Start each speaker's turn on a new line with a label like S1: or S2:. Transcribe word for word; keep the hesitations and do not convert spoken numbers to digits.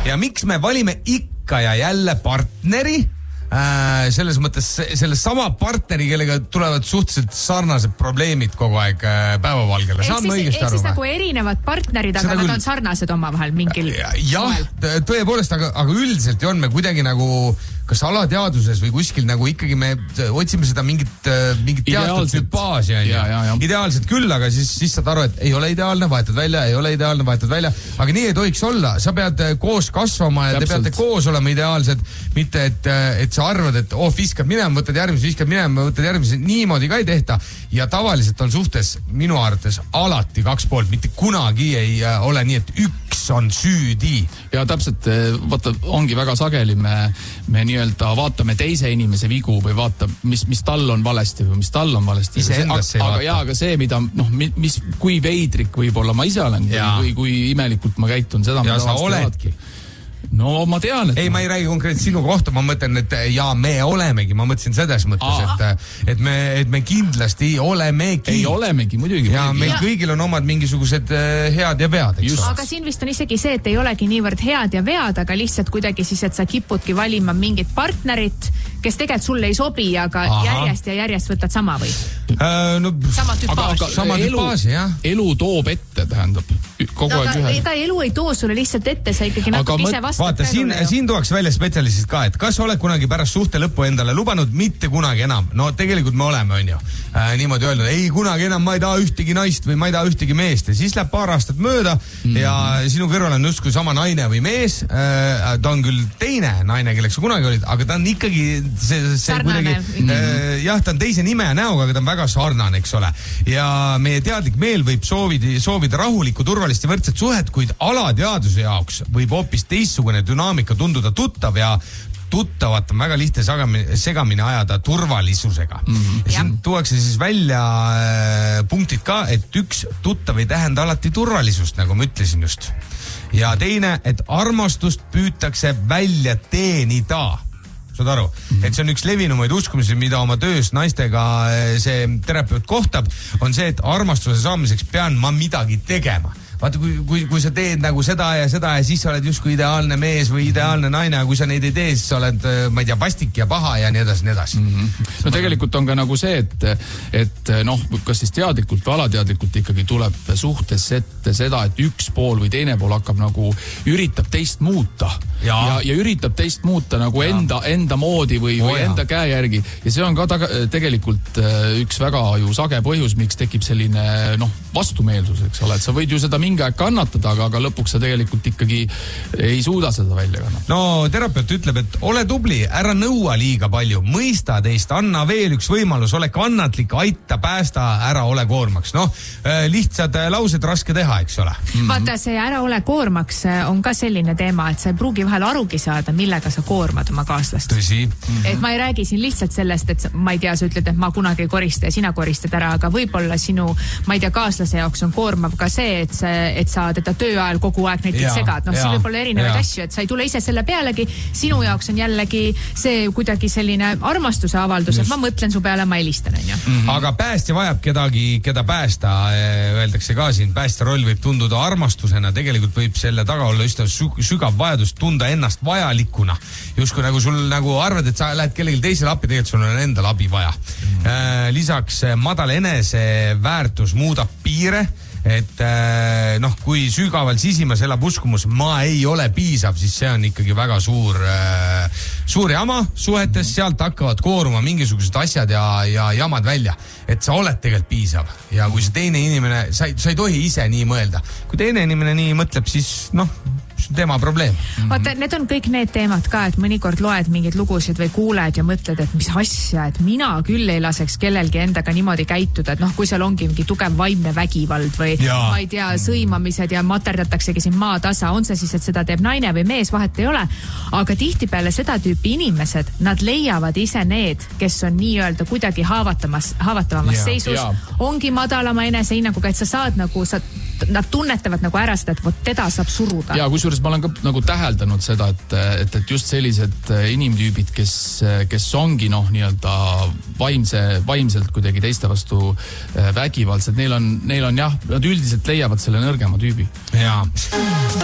S1: ja miks me valime ikka ja jälle partneri, Äh, selles mõttes selles sama partneri, kellega tulevad suhteliselt sarnased probleemid kogu aeg äh, päevavalgele. Saan ma õigesti aru?
S2: Ehk siis nagu erinevad partnerid, aga nad on sarnased omavahel mingil
S1: jah, tõepoolest, aga, aga üldiselt on me kuidagi nagu kas alateaduses või kuskil nagu ikkagi me otsime seda mingit, mingit teatud sümpaasi. Ideaalselt küll, aga siis, siis saad aru, et ei ole ideaalne, vahetad välja, ei ole ideaalne, vahetad välja. Aga nii ei tohiks olla. Sa pead koos kasvama ja Täpselt. Te peate koos olema ideaalsed, mitte et, et sa arvad, et oh, viskad minema, võtad järgmise, viskad minema, võtad järgmise. Niimoodi ka ei tehta. Ja tavaliselt on suhtes minu arvates alati kaks poolt, mitte kunagi ei ole nii, et üks on süüdi.
S3: Ja täpselt, vaata, ongi väga sageli me, me nii-öelda vaatame teise inimese vigu või vaata, mis, mis tal on valesti või mis tal on valesti.
S1: Ise endasse ei vaata.
S3: Aga jaa, aga see, mida, noh, mis, kui veidrik võib-olla ma ise olen ja. või kui imelikult ma käitun, seda
S1: ja sa oledki. Vaata.
S3: No ma tean, et...
S1: Ei, ma ei räägi konkreetselt sinu kohta, ma mõtlen, et jaa, me olemegi, ma mõtlesin selles mõttes, et, et, me, et me kindlasti olemegi.
S3: Ei olemegi, muidugi.
S1: Ja meil ja. kõigil on omad mingisugused head ja vead, eks.
S2: Aga siin vist on isegi see, et ei olegi niivõrd head ja vead, aga lihtsalt kuidagi siis, et sa kipudki valima mingit partnerit, kes tegelikult sulle ei sobi, aga Aha. järjest ja järjest võtad sama või?
S1: Äh, no,
S2: sama tüpaasi.
S1: Sama tüpaasi, jah.
S3: Elu toob ette, tähendab. Kogu
S2: no,
S3: aeg ühe.
S2: Ega elu ei too sulle lihtsalt ette, sa ikkagi natuke ise vastad.
S1: Vaata, siin, siin tuuakse välja spetsialistid ka, et kas oled kunagi pärast suhte lõppu endale lubanud, mitte kunagi enam. No tegelikult me oleme, on ju. Äh, niimoodi öelnud, ei kunagi enam ma ei taha ühtegi naist või ma ei taha ühtegi meest. Ja siis läheb paar aastat mööda mm. ja sinu kõrval on justkui sama naine või mees. Äh, ta on küll teine naine, kelleks sa kunagi olid, aga ta on ikkagi see, see
S2: sarnane.
S1: Kuidagi, äh, jah, ta on teise nime ja näoga, aga ta on väga sarnane, eks ole. Ja meie teadlik meel võib soovida, soovida rahulikku, turvalist ja võrdset suhet, kuid alateaduse jaoks võib hoopis teistsugune dünaamika tunduda tuttav ja tuttavat on väga lihtne segamine, segamine ajada turvalisusega. Mm-hmm. Ja siin tuuakse siis välja äh, punktid ka, et üks tuttav ei tähenda alati turvalisust, nagu ma ütlesin just. Ja teine, et armastust püütakse välja teenida. Saad aru? Mm-hmm. Et see on üks levinumaid uskumisi, mida oma töös naistega see terapeut kohtab, on see, et armastuse saamiseks pean ma midagi tegema. Vaata, kui, kui, kui sa teed nagu seda ja seda ja siis sa oled justkui ideaalne mees või ideaalne naine, kui sa neid ei tee, siis sa oled, ma ei tea, vastik ja paha ja nii edasi, nii edasi.
S3: Mm-hmm. No tegelikult on ka nagu see, et, et noh, kas siis teadlikult või alateadlikult ikkagi tuleb suhtes ette seda, et üks pool või teine pool hakkab nagu üritab teist muuta ja, ja, ja üritab teist muuta nagu ja. enda, enda moodi või, või oh, enda käe järgi ja see on ka taga, tegelikult üks väga ju sage põhjus, miks tekib selline noh, vastumeelsus, eks ole, et sa võid ju seda mingi aeg kannatada, aga, aga lõpuks sa tegelikult ikkagi ei suuda seda välja kannatada.
S1: No terapeut ütleb, et ole tubli, ära nõua liiga palju, mõista teist, anna veel üks võimalus, ole kannatlik, aita, päästa, ära ole koormaks. Noh, lihtsad laused raske teha, eks ole.
S2: Mm-hmm. Vaata, see ära ole koormaks on ka selline teema, et sa ei pruugi vahel arugi saada, millega sa koormad oma kaaslast.
S1: Tõsi. Mm-hmm.
S2: Et ma ei räägi siin lihtsalt sellest, et ma ei tea, sa ütled, et ma kunagi ei korista ja sina koristad ära, aga võib-olla sinu, ma ei tea, kaaslase jaoks on koormav ka see, et see et sa teda töö ajal kogu aeg näiteks segad. Noh, siin võib olla erinevaid ja. asju, et sa ei tule ise selle pealegi. Sinu jaoks on jällegi see kuidagi selline armastuse avaldus, et ma mõtlen su peale, ma helistan, on ju.
S1: Mm-hmm. Aga päästja vajab kedagi, keda päästa, öeldakse ka siin. Päästja roll võib tunduda armastusena, tegelikult võib selle taga olla just sügav vajadus tunda ennast vajalikuna. Justkui nagu sul nagu arvad, et sa lähed kellelgi teisele appi, tegelikult sul on endal abi vaja. Mm-hmm. Lisaks madal eneseväärtus muudab piire, et noh, kui sügaval sisimas elab uskumus, ma ei ole piisav, siis see on ikkagi väga suur, suur jama suhetes, sealt hakkavad kooruma mingisugused asjad ja, ja jamad välja, et sa oled tegelikult piisav ja kui see teine inimene, sa ei, sa ei tohi ise nii mõelda. Kui teine inimene nii mõtleb, siis noh, tema probleem.
S2: Vaata, need on kõik need teemad ka, et mõnikord loed mingeid lugusid või kuuled ja mõtled, et mis asja, et mina küll ei laseks kellelgi endaga niimoodi käituda, et noh, kui seal ongi mingi tugev vaimne vägivald või ja. ma ei tea, sõimamised ja materdataksegi siin maatasa, on see siis, et seda teeb naine või mees, vahet ei ole. Aga tihtipeale seda tüüpi inimesed, nad leiavad ise need, kes on nii-öelda kuidagi haavatamas, haavatavamas ja. seisus, ja. ongi madalama enesehinnaguga, et sa saad nagu, sa, nad tunnetavad nagu ära seda, et vot teda saab suruda.
S3: Ja kusjuures ma olen ka nagu täheldanud seda, et, et, et just sellised inimtüübid, kes, kes ongi noh, nii-öelda vaimse, vaimselt kuidagi teiste vastu vägivaldsed, neil on, neil on jah, nad üldiselt leiavad selle nõrgema tüübi.
S1: Jaa.